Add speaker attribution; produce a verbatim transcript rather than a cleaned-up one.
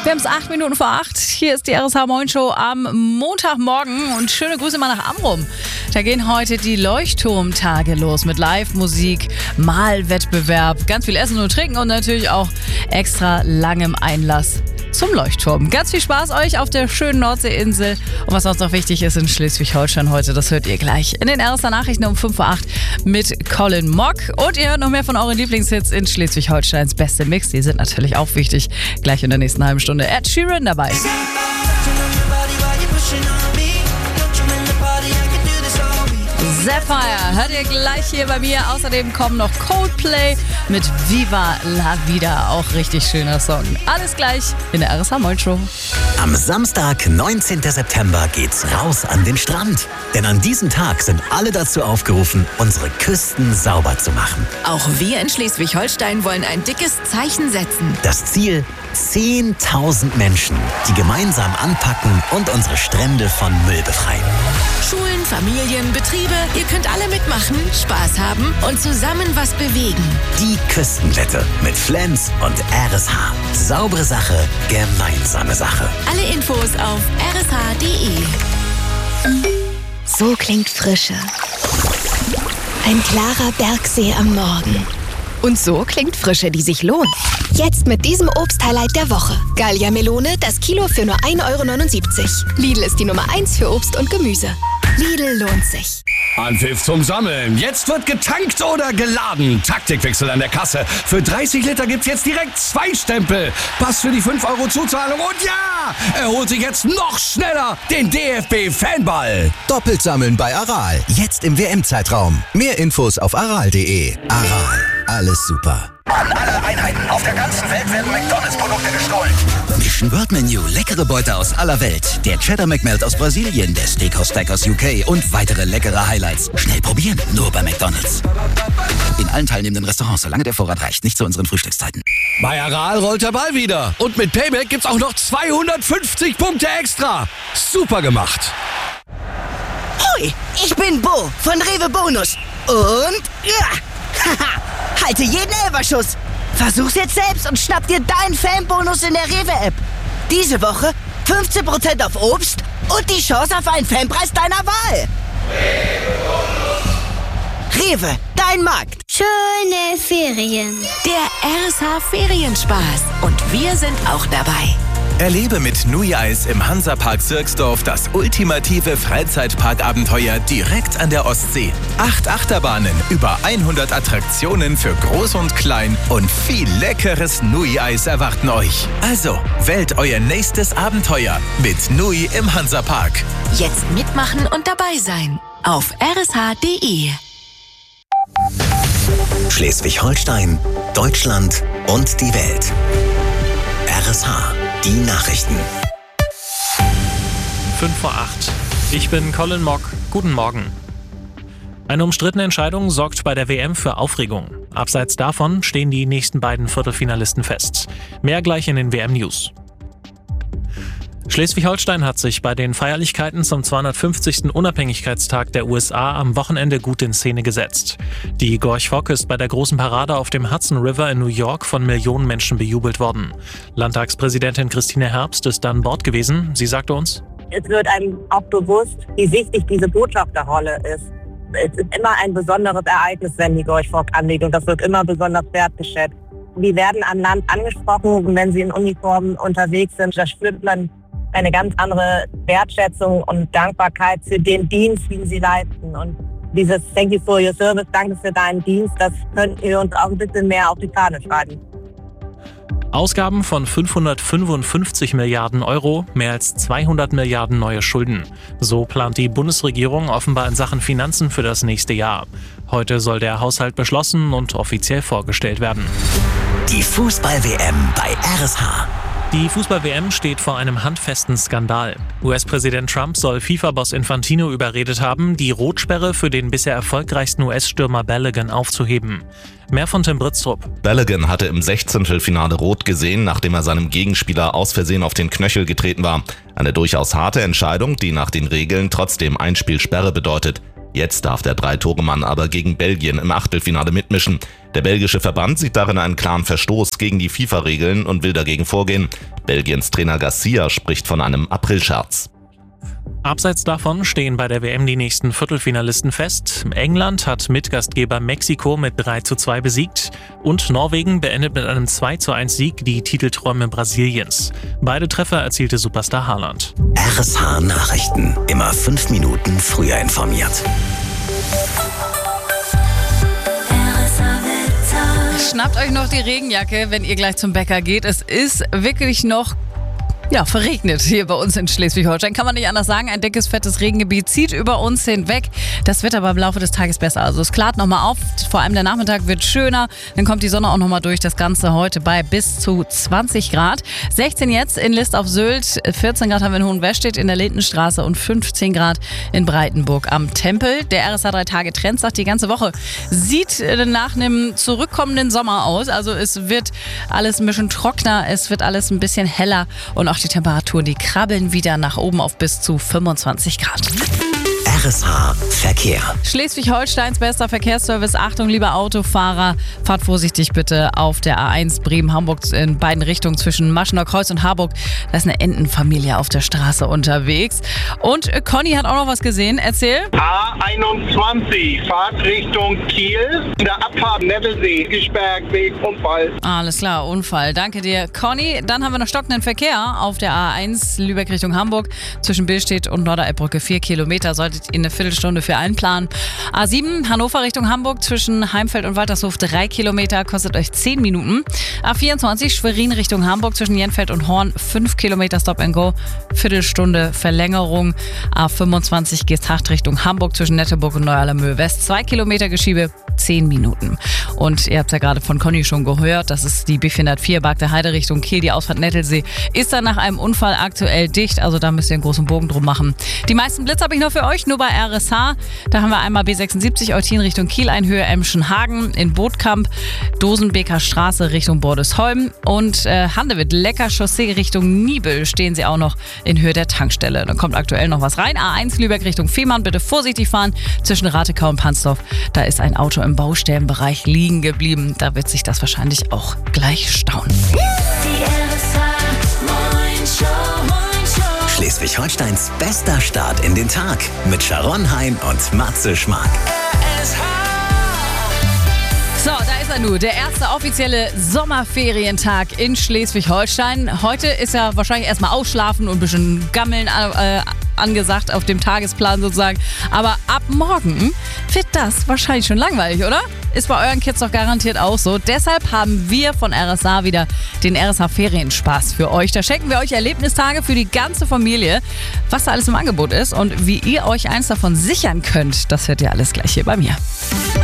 Speaker 1: Wir haben es acht Minuten vor acht. Hier ist die R S H Moin Show am Montagmorgen und schöne Grüße mal nach Amrum. Da gehen heute die Leuchtturmtage los mit Live-Musik, Malwettbewerb, ganz viel Essen und Trinken und natürlich auch extra langem Einlass zum Leuchtturm. Ganz viel Spaß euch auf der schönen Nordseeinsel. Und was sonst noch wichtig ist in Schleswig-Holstein heute, das hört ihr gleich in den R S H Nachrichten um fünf vor acht mit Colin Mock. Und ihr hört noch mehr von euren Lieblingshits in Schleswig-Holsteins beste Mix. Die sind natürlich auch wichtig. Gleich in der nächsten halben Stunde Ed Sheeran dabei. Sapphire hört ihr gleich hier bei mir. Außerdem kommen noch Coldplay mit Viva la Vida. Auch richtig schöner Song. Alles gleich in der R S H Moin Show.
Speaker 2: Am Samstag, neunzehnten September, geht's raus an den Strand. Denn an diesem Tag sind alle dazu aufgerufen, unsere Küsten sauber zu machen.
Speaker 3: Auch wir in Schleswig-Holstein wollen ein dickes Zeichen setzen.
Speaker 2: Das Ziel: zehntausend Menschen, die gemeinsam anpacken und unsere Strände von Müll befreien.
Speaker 3: Schulen, Familien, Betriebe, ihr könnt alle mitmachen, Spaß haben und zusammen was bewegen.
Speaker 2: Die Küstenwette mit Flens und R S H. Saubere Sache, gemeinsame Sache.
Speaker 3: Alle Infos auf r s h punkt d e.
Speaker 4: So klingt Frische. Ein klarer Bergsee am Morgen.
Speaker 3: Und so klingt Frische, die sich lohnt.
Speaker 4: Jetzt mit diesem Obst-Highlight der Woche. Gallia Melone, das Kilo für nur ein Euro neunundsiebzig. Lidl ist die Nummer eins für Obst und Gemüse. Lidl lohnt sich.
Speaker 5: Anpfiff zum Sammeln. Jetzt wird getankt oder geladen. Taktikwechsel an der Kasse. Für dreißig Liter gibt's jetzt direkt zwei Stempel. Pass für die fünf Euro Zuzahlung. Und ja, er holt sich jetzt noch schneller den D F B-Fanball.
Speaker 6: Doppelt sammeln bei Aral. Jetzt im W M-Zeitraum. Mehr Infos auf aral punkt de. Aral. Alles super.
Speaker 7: An alle Einheiten auf der ganzen Welt werden McDonalds-Produkte gestohlen.
Speaker 2: Mission World Menu, leckere Beute aus aller Welt. Der Cheddar McMelt aus Brasilien, der Steakhouse Stack aus U K und weitere leckere Highlights. Schnell probieren, nur bei McDonalds. In allen teilnehmenden Restaurants, solange der Vorrat reicht, nicht zu unseren Frühstückszeiten.
Speaker 5: Bei Aral rollt der Ball wieder. Und mit Payback gibt's auch noch zweihundertfünfzig Punkte extra. Super gemacht.
Speaker 8: Hoi, ich bin Bo von Rewe Bonus. Und ja, haha, halte jeden Elferschuss. Versuch's jetzt selbst und schnapp dir deinen Fanbonus in der Rewe-App. Diese Woche fünfzehn Prozent auf Obst und die Chance auf einen Fanpreis deiner Wahl. Rewe, dein Markt.
Speaker 4: Schöne Ferien.
Speaker 3: Der R S H Ferienspaß. Und wir sind auch dabei.
Speaker 9: Erlebe mit Nui Eis im Hansapark Sirksdorf das ultimative Freizeitparkabenteuer direkt an der Ostsee. Acht Achterbahnen, über hundert Attraktionen für Groß und Klein und viel leckeres Nui Eis erwarten euch. Also, wählt euer nächstes Abenteuer mit Nui im Hansapark.
Speaker 3: Jetzt mitmachen und dabei sein. Auf r s h punkt d e.
Speaker 2: Schleswig-Holstein, Deutschland und die Welt. R S H. Die Nachrichten.
Speaker 10: fünf vor acht. Ich bin Colin Mock. Guten Morgen. Eine umstrittene Entscheidung sorgt bei der W M für Aufregung. Abseits davon stehen die nächsten beiden Viertelfinalisten fest. Mehr gleich in den W M-News. Schleswig-Holstein hat sich bei den Feierlichkeiten zum zweihundertfünfzigsten Unabhängigkeitstag der U S A am Wochenende gut in Szene gesetzt. Die Gorch Fock ist bei der großen Parade auf dem Hudson River in New York von Millionen Menschen bejubelt worden. Landtagspräsidentin Christine Herbst ist an Bord gewesen. Sie sagte uns:
Speaker 11: Es wird einem auch bewusst, wie wichtig diese Botschafterrolle ist. Es ist immer ein besonderes Ereignis, wenn die Gorch Fock anliegt, und das wird immer besonders wertgeschätzt. Die werden an Land angesprochen, und wenn sie in Uniformen unterwegs sind, da spürt man eine ganz andere Wertschätzung und Dankbarkeit für den Dienst, den sie leisten. Und dieses Thank you for your service, danke für deinen Dienst, das könnten wir uns auch ein bisschen mehr auf die Fahne schreiben.
Speaker 10: Ausgaben von fünfhundertfünfundfünfzig Milliarden Euro, mehr als zweihundert Milliarden neue Schulden. So plant die Bundesregierung offenbar in Sachen Finanzen für das nächste Jahr. Heute soll der Haushalt beschlossen und offiziell vorgestellt werden.
Speaker 2: Die Fußball-W M bei R S H.
Speaker 10: Die Fußball-W M steht vor einem handfesten Skandal. U S-Präsident Trump soll FIFA-Boss Infantino überredet haben, die Rotsperre für den bisher erfolgreichsten U S-Stürmer Balogun aufzuheben. Mehr von Tim Britztrup.
Speaker 12: Balogun hatte im Sechzehntelfinale rot gesehen, nachdem er seinem Gegenspieler aus Versehen auf den Knöchel getreten war. Eine durchaus harte Entscheidung, die nach den Regeln trotzdem Einspielsperre bedeutet. Jetzt darf der Drei-Tore-Mann aber gegen Belgien im Achtelfinale mitmischen. Der belgische Verband sieht darin einen klaren Verstoß gegen die FIFA-Regeln und will dagegen vorgehen. Belgiens Trainer Garcia spricht von einem Aprilscherz.
Speaker 10: Abseits davon stehen bei der W M die nächsten Viertelfinalisten fest. England hat Mitgastgeber Mexiko mit drei zu zwei besiegt und Norwegen beendet mit einem zwei zu eins Sieg die Titelträume Brasiliens. Beide Treffer erzielte Superstar Haaland.
Speaker 6: R S H Nachrichten. Immer fünf Minuten früher informiert.
Speaker 1: Schnappt euch noch die Regenjacke, wenn ihr gleich zum Bäcker geht. Es ist wirklich noch Ja, verregnet hier bei uns in Schleswig-Holstein. Kann man nicht anders sagen. Ein dickes, fettes Regengebiet zieht über uns hinweg. Das wird aber im Laufe des Tages besser. Also es klart nochmal auf. Vor allem der Nachmittag wird schöner. Dann kommt die Sonne auch nochmal durch. Das Ganze heute bei bis zu zwanzig Grad. sechzehn jetzt in List auf Sylt. vierzehn Grad haben wir in Hohenwestedt in der Lindenstraße und fünfzehn Grad in Breitenburg am Tempel. Der R S H drei Tage Trend sagt, die ganze Woche sieht nach einem zurückkommenden Sommer aus. Also es wird alles ein bisschen trockener. Es wird alles ein bisschen heller. Und auch die Temperaturen, die krabbeln wieder nach oben auf bis zu fünfundzwanzig Grad.
Speaker 6: R S H Verkehr.
Speaker 1: Schleswig-Holsteins bester Verkehrsservice. Achtung, liebe Autofahrer, fahrt vorsichtig bitte auf der A eins Bremen-Hamburg in beiden Richtungen zwischen Maschener Kreuz und Harburg. Da ist eine Entenfamilie auf der Straße unterwegs. Und Conny hat auch noch was gesehen. Erzähl.
Speaker 13: A einundzwanzig, Fahrt Richtung Kiel. In der Abfahrt Nettelsee, gesperrt, Weg, Unfall.
Speaker 1: Alles klar, Unfall. Danke dir, Conny. Dann haben wir noch stockenden Verkehr auf der A eins Lübeck Richtung Hamburg zwischen Billstedt und Norderelbbrücke. Vier Kilometer solltet ihr eine Viertelstunde für einplanen. A sieben Hannover Richtung Hamburg zwischen Heimfeld und Waltershof. Drei Kilometer, kostet euch zehn Minuten. A vierundzwanzig Schwerin Richtung Hamburg zwischen Jenfeld und Horn. Fünf Kilometer Stop and Go. Viertelstunde Verlängerung. A fünfundzwanzig Geesthacht Richtung Hamburg zwischen Netteburg und Neu-Allermöhe West. Zwei Kilometer Geschiebe. zehn Minuten. Und ihr habt ja gerade von Conny schon gehört, das ist die B vierhundertvier Bagde Heide Richtung Kiel. Die Ausfahrt Nettelsee ist dann nach einem Unfall aktuell dicht, also da müsst ihr einen großen Bogen drum machen. Die meisten Blitz habe ich noch für euch, nur bei R S H. Da haben wir einmal B sechsundsiebzig Eutin Richtung Kiel, Einhöhe Emschenhagen, in Bootkamp, Dosenbeker Straße Richtung Bordesholm und äh, Handewitt Lecker Chaussee Richtung Niebel stehen sie auch noch in Höhe der Tankstelle. Da kommt aktuell noch was rein. A eins Lübeck Richtung Fehmarn, bitte vorsichtig fahren. Zwischen Ratekau und Pansdorf, da ist ein Auto im Baustellenbereich liegen geblieben. Da wird sich das wahrscheinlich auch gleich stauen.
Speaker 6: Schleswig-Holsteins bester Start in den Tag mit Sharon Hein und Matze Schmark.
Speaker 1: So, da ist er nun, der erste offizielle Sommerferientag in Schleswig-Holstein. Heute ist ja wahrscheinlich erstmal ausschlafen und ein bisschen gammeln äh, angesagt auf dem Tagesplan sozusagen. Aber ab morgen wird das wahrscheinlich schon langweilig, oder? Ist bei euren Kids doch garantiert auch so. Deshalb haben wir von R S H wieder den R S H Ferienspaß für euch. Da schenken wir euch Erlebnistage für die ganze Familie. Was da alles im Angebot ist und wie ihr euch eins davon sichern könnt, das hört ihr alles gleich hier bei mir.